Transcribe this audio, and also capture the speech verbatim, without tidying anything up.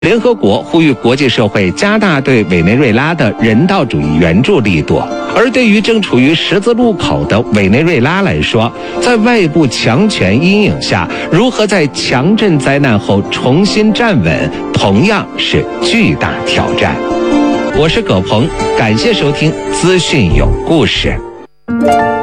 联合国呼吁国际社会加大对委内瑞拉的人道主义援助力度，而对于正处于十字路口的委内瑞拉来说，在外部强权阴影下，如何在强震灾难后重新站稳，同样是巨大挑战。我是葛鹏，感谢收听资讯有故事。